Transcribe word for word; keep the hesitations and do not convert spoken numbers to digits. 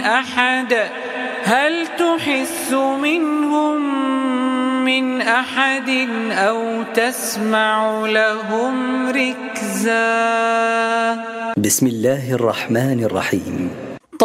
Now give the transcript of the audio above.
أحد هل تحس منهم من أحد أو تسمع لهم ركزا. بسم الله الرحمن الرحيم.